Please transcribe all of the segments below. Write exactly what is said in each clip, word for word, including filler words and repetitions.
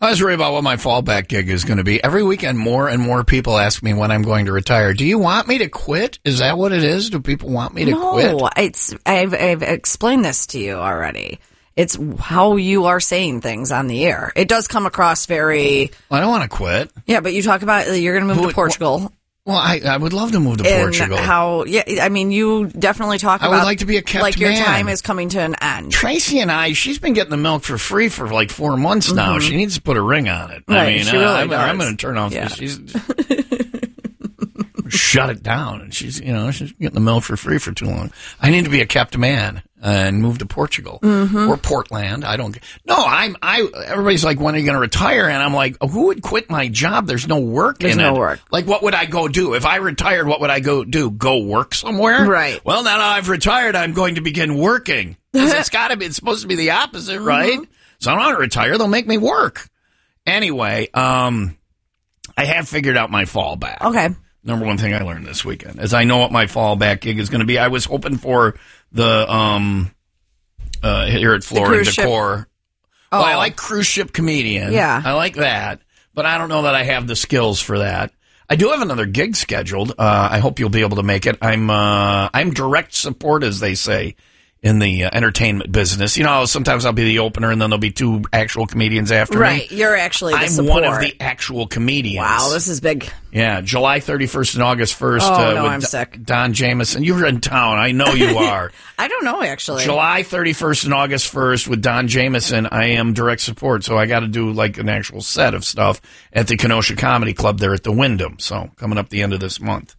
I was worried about what my fallback gig is going to be. Every weekend, more and more people ask me when I'm going to retire. Do you want me to quit? Is that what it is? Do people want me to no, quit? No, it's I've, I've explained this to you already. It's how you are saying things on the air. It does come across very... I don't want to quit. Yeah, but you talk about you're going to move Who, to Portugal. Well, I, I would love to move to and Portugal. How? Yeah, I mean, you definitely talk I about... would like to be a kept like your man. time is coming to an end. Tracy and I, she's been getting the milk for free for like four months now. Mm-hmm. She needs to put a ring on it. Right, I mean, she really uh, I'm, does. I'm going to turn off. Yeah. She's shut it down, and she's you know she's getting the milk for free for too long. I need to be a kept man and move to Portugal mm-hmm. or Portland. I don't. No, I'm. I. Everybody's like, when are you going to retire? And I'm like, who would quit my job? There's no work There's in no it. work. Like, what would I go do if I retired? What would I go do? Go work somewhere? Right. Well, now that I've retired, I'm going to begin working. It's got to be. It's supposed to be the opposite, right? Mm-hmm. So I don't want to retire. They'll make me work anyway. Um, I have figured out my fallback. Okay. Number one thing I learned this weekend is I know what my fallback gig is going to be. I was hoping for the um uh here at Florida Decor. Oh, well, I like cruise ship comedian. Yeah, I like that, but I don't know that I have the skills for that. I do have another gig scheduled. Uh, I hope you'll be able to make it. I'm uh, I'm direct support, as they say in the uh, entertainment business. You know, sometimes I'll be the opener, and then there'll be two actual comedians after right. me. Right, you're actually the I'm support. one of the actual comedians. Wow, this is big. Yeah, July thirty-first and August first. Oh, uh, no, with I'm D- sick. Don Jameson. You're in town. I know you are. I don't know, actually. July thirty-first and August first with Don Jameson. I am direct support, so I got to do like an actual set of stuff at the Kenosha Comedy Club there at the Wyndham. So coming up the end of this month.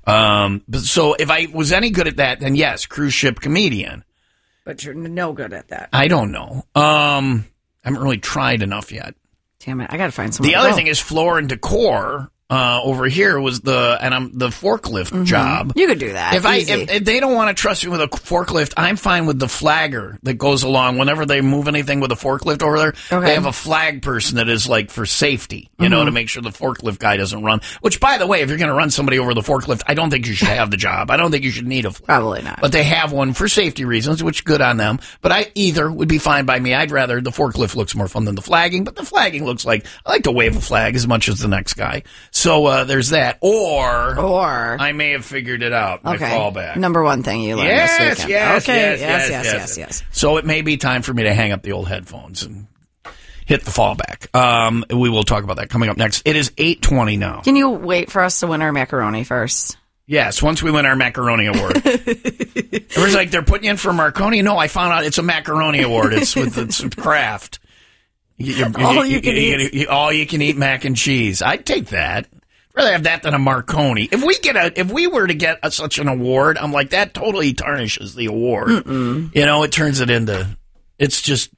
Um, but so if I was any good at that, then yes, cruise ship comedian. But you're no good at that. I don't know. Um, I haven't really tried enough yet. Damn it, I got to find someone. The to other go. thing is Floor and Decor. Uh, over here was the and I'm the forklift mm-hmm. job. You could do that. If I Easy. if, if they don't want to trust me with a forklift, I'm fine with the flagger that goes along whenever they move anything with a forklift over there. Okay. They have a flag person that is like for safety, you mm-hmm. know, to make sure the forklift guy doesn't run. Which, by the way, if you're going to run somebody over the forklift, I don't think you should have the job. I don't think you should need a flag. Probably not. But they have one for safety reasons, which good on them. But I either would be fine by me. I'd rather the forklift looks more fun than the flagging, but the flagging looks like I like to wave a flag as much as the next guy. So uh, there's that. That. Or, or I may have figured it out. My okay. fallback. Number one thing you learned yes, this weekend. Yes, okay. yes, yes, yes, yes, yes, yes, yes. So it may be time for me to hang up the old headphones and hit the fallback. Um, we will talk about that coming up next. It is eight twenty now. Can you wait for us to win our macaroni first? Yes, once we win our macaroni award. It was like they're putting you in for Marconi. No, I found out it's a macaroni award. It's with it's with Kraft. You, you, all you, you, you can you, eat. You, you, all you can eat mac and cheese. I'd take that. I'd rather have that than a Marconi. If we get a, if we were to get a, such an award, I'm like that totally tarnishes the award. Mm-mm. You know, it turns it into. It's just.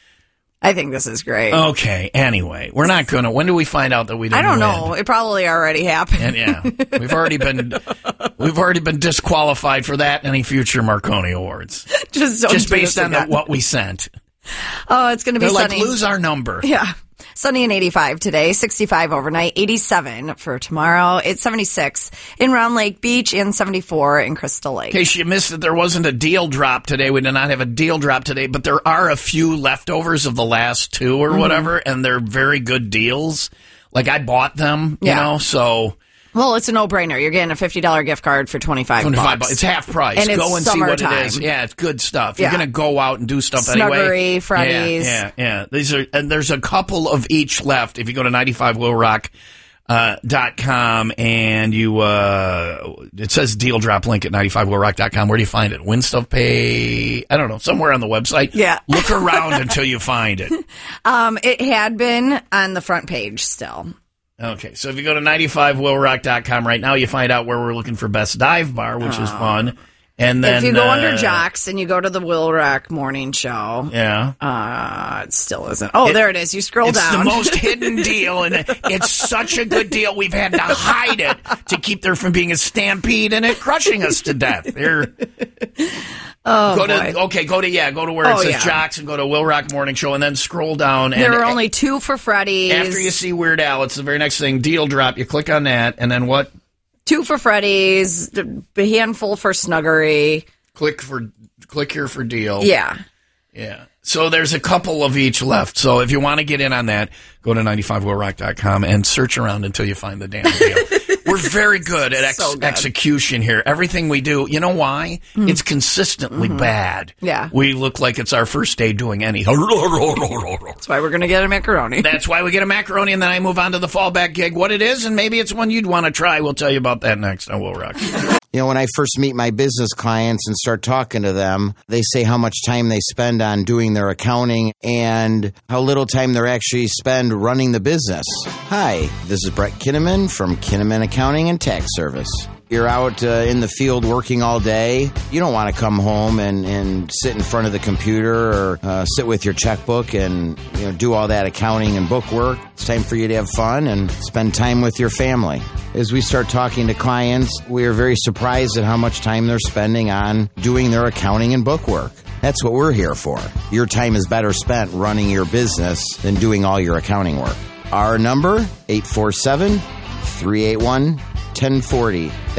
I think this is great. Okay. Anyway, we're not gonna. When do we find out that we didn't I don't win? know. It probably already happened. And yeah, we've already been we've already been disqualified for that and any future Marconi awards. Just don't just do based this on the, again. what we sent. Oh, it's going to be They're sunny. like lose our number. Yeah. Sunny and eighty-five today, sixty-five overnight, eighty-seven for tomorrow. It's seventy-six in Round Lake Beach and seventy-four in Crystal Lake. In case you missed it, there wasn't a deal drop today. We did not have a deal drop today, but there are a few leftovers of the last two or mm-hmm. whatever, and they're very good deals. Like I bought them, you yeah. know, so. Well, it's a no-brainer. You're getting a fifty dollars gift card for twenty-five twenty-five bucks. bucks. It's half price. And go it's and see what summertime. it is. Yeah, it's good stuff. Yeah. You're going to go out and do stuff Snuggery, anyway. Freddy's. Yeah, yeah, yeah. These are, and there's a couple of each left. If you go to ninety-five will rock dot com and you, uh, it says deal drop link at ninety-five will rock dot com. Where do you find it? Win Stuff Pay? I don't know. Somewhere on the website. Yeah. Look around until you find it. Um, it had been on the front page still. Okay, so if you go to ninety-five will rock dot com right now, you find out where we're looking for Best Dive Bar, which oh. is fun. And then if you go uh, under Jocks and you go to the Will Rock Morning Show, yeah, uh, it still isn't. Oh, it, there it is. You scroll it's down. It's the most hidden deal, and it's such a good deal. We've had to hide it to keep there from being a stampede and it crushing us to death. Here. Oh, go boy. to okay, go to yeah, go to where it oh, says yeah. Jocks and go to Will Rock Morning Show, and then scroll down. And there are only two for Freddy's. After you see Weird Al, it's the very next thing. Deal drop. You click on that, and then what? Two for Freddy's, a handful for Snuggery. Click for click here for deal. Yeah. Yeah. So there's a couple of each left. So if you want to get in on that, go to nine five will rock dot com and search around until you find the damn deal. We're very good at ex- So good. execution here. Everything we do, you know why? Mm. It's consistently mm-hmm. bad. Yeah. We look like it's our first day doing anything. That's why we're going to get a macaroni. That's why we get a macaroni, and then I move on to the fallback gig. What it is, and maybe it's one you'd want to try. We'll tell you about that next on Will Rock. You know, when I first meet my business clients and start talking to them, they say how much time they spend on doing their accounting and how little time they actually spend running the business. Hi, this is Brett Kinnaman from Kinnaman Accounting and Tax Service. You're out uh, in the field working all day. You don't want to come home and, and sit in front of the computer or uh, sit with your checkbook and you know do all that accounting and book work. It's time for you to have fun and spend time with your family. As we start talking to clients, we are very surprised at how much time they're spending on doing their accounting and book work. That's what we're here for. Your time is better spent running your business than doing all your accounting work. Our number, eight four seven, three eight one, one oh four oh.